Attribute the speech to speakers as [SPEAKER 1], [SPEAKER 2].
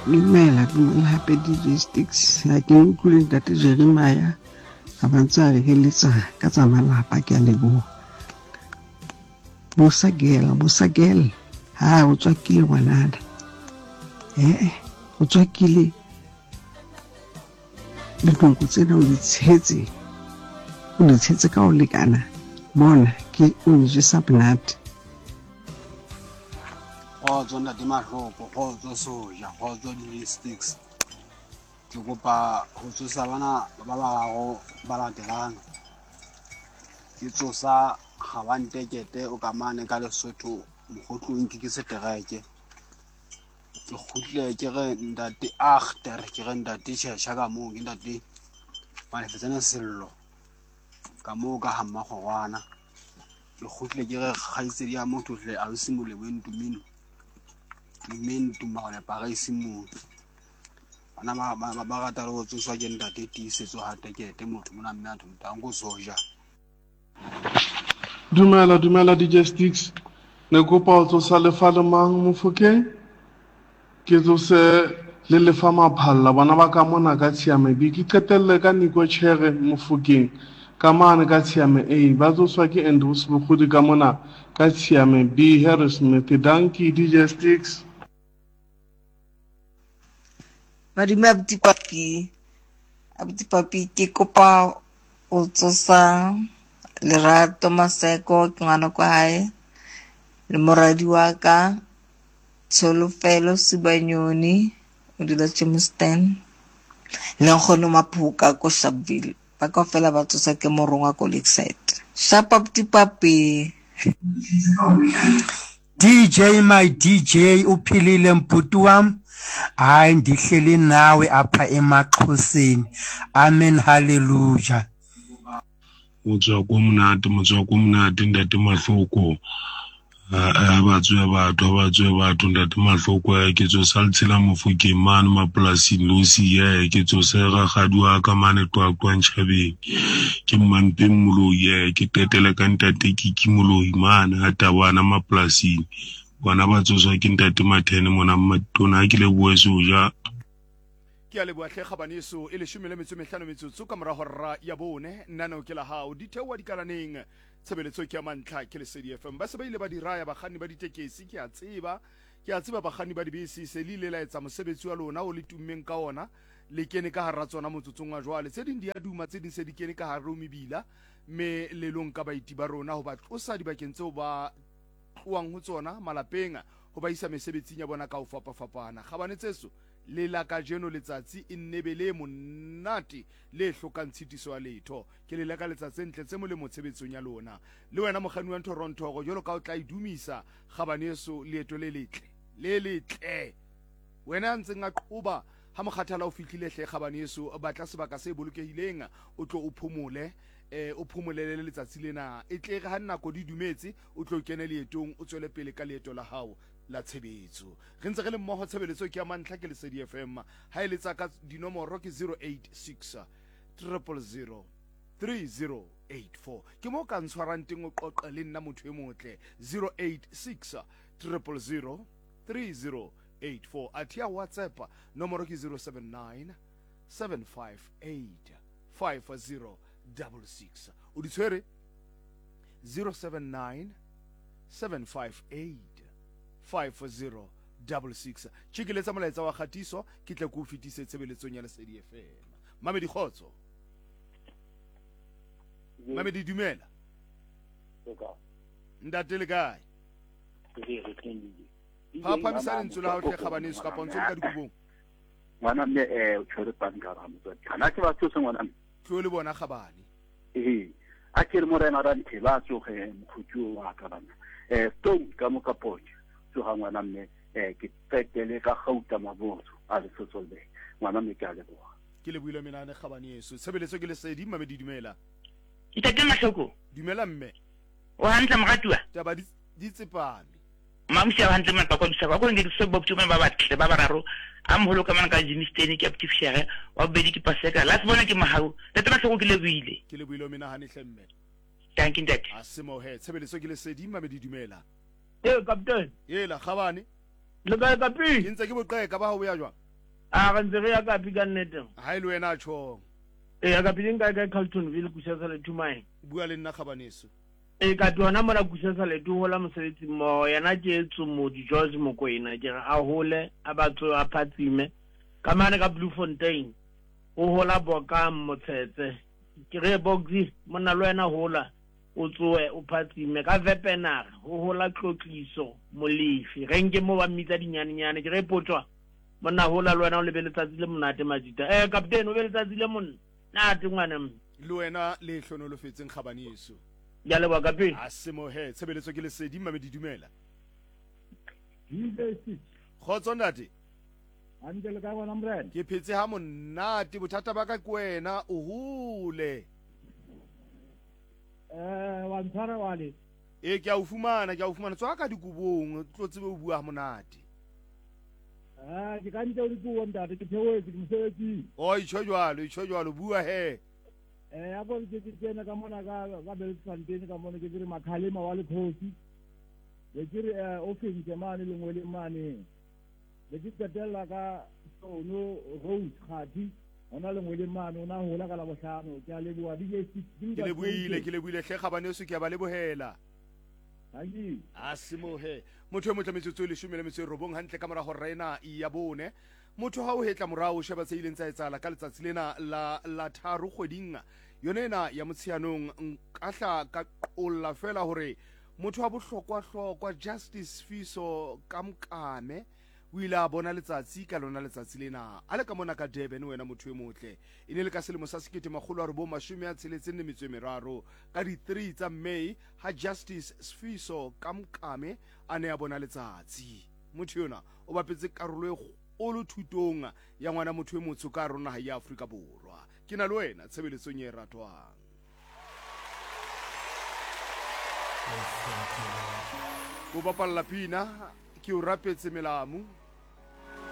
[SPEAKER 1] Dumela hape DJ Sticks ha ke utlwile ntate Jeremiah a bantse a re heletsa ka tsa malapa ke a leboha. Bosagel ha o tswakile ngwanana o tswakile dinoko tsena o di tshetse ka o lekana bona ke o jesa penate.
[SPEAKER 2] Tsona di mahloko go tso soja go tso di sticks ke kopa go tsosa bana ba go ba latelang ke tsosa ga ba ntekete o ka mane ka Lesotho mogotlong ke setereke ke khutle ke re ndate agter ke re ndate tshesha ka mo ke ndate ba le fetsana sello ka mo ka hamma gwana ke khutle ke re khaitsedi ya motho hle a simole wentumino Mintu mane Paris mo ana ba rata go tsoswa ke ntate tisetso ha tekete motho mona mme a ntango soja.
[SPEAKER 3] Dumela DJ Sticks ne kopa o tsosa lefa le mang Mofokeng ke tsose le lefa maphalla bona ba ka mona ka tshiame bi ke qetelle ka Niko Chere Mofokeng ka mane ka tshiame ba tsoswa ke Andrews Bogodi ka mona ka tshiame B Harris Smith. Dankie DJ Sticks.
[SPEAKER 4] Madime abuti papi ke kopa o tsosa Lerato Maseko ke ngwana kwa hae le moradi wa ka Tsholofelo Sibanyoni o dula Jamestown le nkgono Maphuka ko Sharpeville ba ka fela ba tsosa ke moronga ko Lakeside. Sharp abuti papi.
[SPEAKER 5] DJ my DJ uphilile mputu wami hayi ndihleli nawe apha emaXhoseni amen hallelujah.
[SPEAKER 6] Motswa kumnati ndate mahloko abatswe batho ndate mahloko ke tso saltsela Mofokeng mane mapolasing losi ke tso sega gadua ka mane twakwa ntšhabeng ke mmampe moloi ke tetele ka ntate ke moloi mane hata bana mapolasing bona ba tsoswa ke ntate Mathene mona mmatona ke le boesoja
[SPEAKER 7] ke a leboa hle Kgabaneso e le 15 metsotso ka mora hora ya bone nna ke la hao di thewa dikalaneng tshebeletso ke ya mantla ke Lesedi FM ba se ba ile ba diraya bakganni ba ditekesi ke a tseba bakganni ba dibese se le ile la etsa mosebetsi wa lona o le tummeng ka ona le kene ka hara tsona motsotsong wa jwale tse ding di a duma tse ding se di kene ka hara mebila me le long ka baiti ba rona ho ba tlosa dibakeng tseo ba tloang ho tsona malapeng ho ba isa mesebetsing ya bona ka ho fapafapana. Kgabanetseso le la ka jeno letsatsi innebele monate le hlokang tshitiso ya letho ke le ka letsatsi ntle tse molemo tshebetsong ya lona le wena mogani wa Toronto jolo ka o tla idumisa Kgabaneso leeto le letle wena ntse nga qoba ha mokgathala o fihlile hle Kgabaneso batla sebaka se bolokehileng o tlo o phomole o phomolele letsatsi lena e tle re ha nako di dumetse o tlo kena leetong o tswele pele ka leeto la hao la tshebetso re ntse re le mmoho tshebeletso ke ya mantla ke Lesedi FM ha ile tsa ka dinomoro ke 086 000 3084 ke mo ka ntshwarang teng o qoqa le nna motho e motle 086 000 3084 atia WhatsApp nomoro ke 079 758 5066 o di tshwere 079 758 5066 tshikeletsa molaetsa wa Khatiso ke tle go fitise tsebeletsong ya Lesedi FM. Mamedi Khotso Mamedi dumela ndate le kae papa misale ntsula ha o tle Kgabaneso ka pontsho ka dikubong
[SPEAKER 8] ngwana mme o tshwere pankara motswadi kana ke ba tsose ngwana mme
[SPEAKER 7] tlo le bona Kgabane
[SPEAKER 8] a ke re morena ra nthe ba tsoge mkhutju wa ka bana stone ka mo ka potse tsoga ngwana mme ke petele ka gauta mabotso a le Sotsolbe ngwana mme ke a leboga
[SPEAKER 7] ke le buile menane Kgabaneso tshebeletso ke Lesedi Mamedi dumela
[SPEAKER 9] Itate Mahloko
[SPEAKER 7] dumela mme
[SPEAKER 9] o hantle mogatua
[SPEAKER 7] taba di tsepame
[SPEAKER 9] mamsi a hantle mpa kwa bisa kwa ngi se boptu ba batle ba bararo a moholo ka mana ka Jimisteni ke aptifishere wa bedi ke paseka la tsbona ke mahau tete Mahloko ke le buile
[SPEAKER 7] o menahane hlemme
[SPEAKER 9] thank you dad
[SPEAKER 7] asimo he tshebeletso ke Lesedi Mamedi dumela
[SPEAKER 10] captain
[SPEAKER 7] la Kgabane
[SPEAKER 10] le kae kapi
[SPEAKER 7] ke ntse ke boqeka ba ho ya jwang
[SPEAKER 10] a ga ntse re ya kapi ka nnete
[SPEAKER 7] ha e le wena tjho
[SPEAKER 10] ya kapi ding ka Carltonville kusesa le Tumai
[SPEAKER 7] bua le nna Kgabaneso
[SPEAKER 10] kapi hona mona kusesa le tu hola mosebetsi mo yana ke Tsumodi George Mokoena ke a hole a batho a phatsime ka mane ka Bloemfontein o hola boka Motsetse ke re boxi mona le wena hola o tsoe o phatsime ka Vepenara o hola Tlotliso Molefi re nke mo ba mmitsa dinyane ke re potwa monna hola le wena o lebeletsatsi le monate Majita kapteni o beletsatsi le monna nate ngwana
[SPEAKER 7] le wena le hlonolofetseng Kgabaneso
[SPEAKER 10] ya le baka pe
[SPEAKER 7] a se mohe tshebeletso ke lesedi Mamedi dumela
[SPEAKER 11] University
[SPEAKER 7] khotso ntate
[SPEAKER 11] andele ka bona mrena
[SPEAKER 7] ke phetse ha monate bothata ba ka ke wena o hole
[SPEAKER 11] wa ntshwara wale
[SPEAKER 7] ke a o fumana tswa ka dikubong tlo tsebe o bua ha monate
[SPEAKER 11] ke ka ntse o dikubo ntate ke theoetse ke mosebetsing
[SPEAKER 7] o itsho jwalo bua he
[SPEAKER 11] ya go ke tsena ka mona ka Belfantine ka mona ke dire makhalema wa lekhosi le dire office ke mane le ngwe le mane le ke tsetela ka sono road khati ona le ngwe le mane ona hola ka la bohlano ke a le bua di
[SPEAKER 7] ke le buile hle Kgabaneso ke ba le bohela
[SPEAKER 11] hangi
[SPEAKER 7] a simohe motho mo tlametswe le 19 hantle ka mora ho rena ya bone motho ha o hetla morao sheba tse ileng tsa etsala ka letsatsi lena la tharo kgweding yonena ya motshianong nkahla ka qolla fela hore motho wa bohlokwa Justice Fiso Kamkame o ile a bona letsatsi ka lona letsatsi lena a le ka mona ka Durban wena motho e motle e ne le ka selemo sa 1963 ka di 3 tsa May ha Justice Fiso Kamkame a ne a bona letsatsi motho yona o bapetse karolo e kgolo thutong ya ngwana motho e motsho ka rona ha ya Afrika Borwa ke na le wena tshebeletsong e ratwang go bapalla pina ke o rapetse melamu